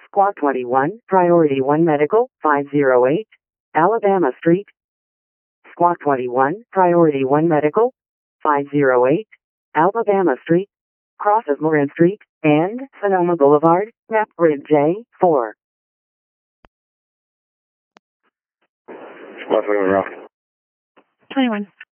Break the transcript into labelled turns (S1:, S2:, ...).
S1: Squad 21, Priority 1 Medical, 508, Alabama Street. Squad 21, Priority 1 Medical, 508, Alabama Street, crosses Moran Street, and Sonoma Boulevard, map grid J4.
S2: Squad 21, Ralph.
S3: 21.